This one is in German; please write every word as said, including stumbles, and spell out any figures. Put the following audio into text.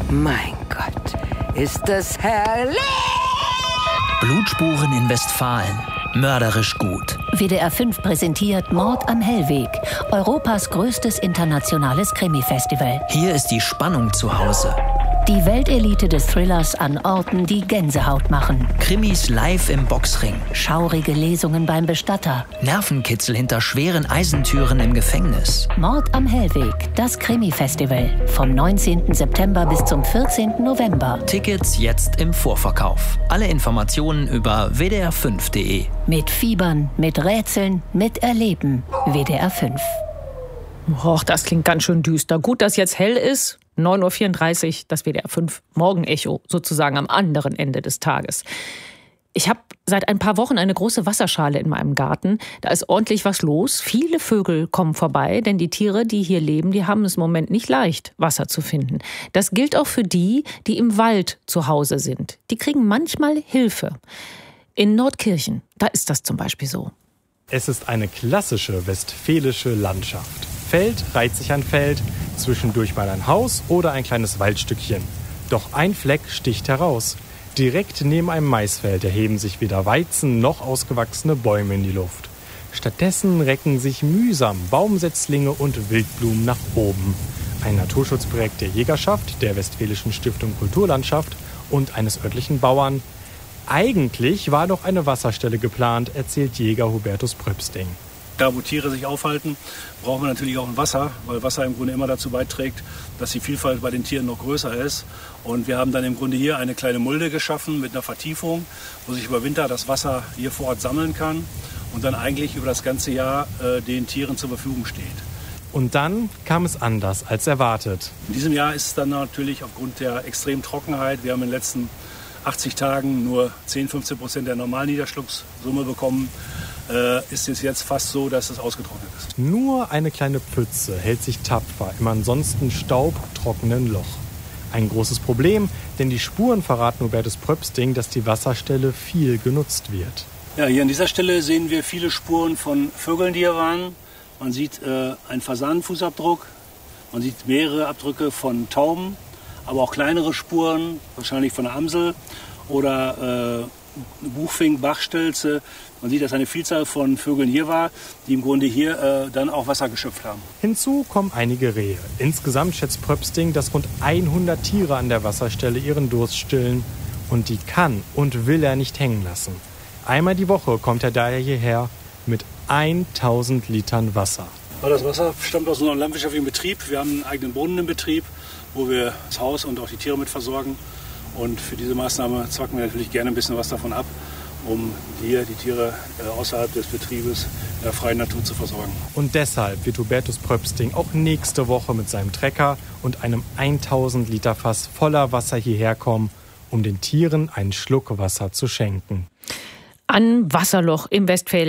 Mein Gott, ist das herrlich! Blutspuren in Westfalen. Mörderisch gut. W D R fünf präsentiert Mord am Hellweg, Europas größtes internationales Krimi-Festival. Hier ist die Spannung zu Hause. Die Weltelite des Thrillers an Orten, die Gänsehaut machen. Krimis live im Boxring. Schaurige Lesungen beim Bestatter. Nervenkitzel hinter schweren Eisentüren im Gefängnis. Mord am Hellweg, das Krimi-Festival. Vom neunzehnten September bis zum vierzehnten November. Tickets jetzt im Vorverkauf. Alle Informationen über w d r fünf punkt d e. Mit Fiebern, mit Rätseln, mit Erleben. W D R fünf. Och, das klingt ganz schön düster. Gut, dass jetzt hell ist. neun Uhr vierunddreißig, das W D R fünf Morgenecho, sozusagen am anderen Ende des Tages. Ich habe seit ein paar Wochen eine große Wasserschale in meinem Garten. Da ist ordentlich was los. Viele Vögel kommen vorbei, denn die Tiere, die hier leben, die haben es im Moment nicht leicht, Wasser zu finden. Das gilt auch für die, die im Wald zu Hause sind. Die kriegen manchmal Hilfe. In Nordkirchen, da ist das zum Beispiel so. Es ist eine klassische westfälische Landschaft. Feld reiht sich an Feld, zwischendurch mal ein Haus oder ein kleines Waldstückchen. Doch ein Fleck sticht heraus. Direkt neben einem Maisfeld erheben sich weder Weizen noch ausgewachsene Bäume in die Luft. Stattdessen recken sich mühsam Baumsetzlinge und Wildblumen nach oben. Ein Naturschutzprojekt der Jägerschaft, der Westfälischen Stiftung Kulturlandschaft und eines örtlichen Bauern. Eigentlich war doch eine Wasserstelle geplant, erzählt Jäger Hubertus Pröpsting. Da, wo Tiere sich aufhalten, brauchen wir natürlich auch ein Wasser, weil Wasser im Grunde immer dazu beiträgt, dass die Vielfalt bei den Tieren noch größer ist. Und wir haben dann im Grunde hier eine kleine Mulde geschaffen mit einer Vertiefung, wo sich über Winter das Wasser hier vor Ort sammeln kann und dann eigentlich über das ganze Jahr äh, den Tieren zur Verfügung steht. Und dann kam es anders als erwartet. In diesem Jahr ist es dann natürlich aufgrund der extremen Trockenheit, wir haben in den letzten achtzig Tagen nur zehn bis fünfzehn Prozent der Normalniederschlagssumme bekommen, äh, ist es jetzt fast so, dass es ausgetrocknet ist. Nur eine kleine Pfütze hält sich tapfer im ansonsten staubtrockenen Loch. Ein großes Problem, denn die Spuren verraten Hubertus Pröpsting, dass die Wasserstelle viel genutzt wird. Ja, hier an dieser Stelle sehen wir viele Spuren von Vögeln, die hier waren. Man sieht äh, einen Fasanenfußabdruck, man sieht mehrere Abdrücke von Tauben, aber auch kleinere Spuren, wahrscheinlich von der Amsel oder äh, Buchfink, Bachstelze. Man sieht, dass eine Vielzahl von Vögeln hier war, die im Grunde hier äh, dann auch Wasser geschöpft haben. Hinzu kommen einige Rehe. Insgesamt schätzt Pröpsting, dass rund hundert Tiere an der Wasserstelle ihren Durst stillen. Und die kann und will er nicht hängen lassen. Einmal die Woche kommt er daher hierher mit tausend Litern Wasser. Das Wasser stammt aus unserem landwirtschaftlichen Betrieb. Wir haben einen eigenen Brunnen im Betrieb, wo wir das Haus und auch die Tiere mit versorgen. Und für diese Maßnahme zwacken wir natürlich gerne ein bisschen was davon ab, um hier die Tiere außerhalb des Betriebes in der freien Natur zu versorgen. Und deshalb wird Hubertus Pröpsting auch nächste Woche mit seinem Trecker und einem tausend Liter Fass voller Wasser hierher kommen, um den Tieren einen Schluck Wasser zu schenken. An Wasserloch im Westfälischen.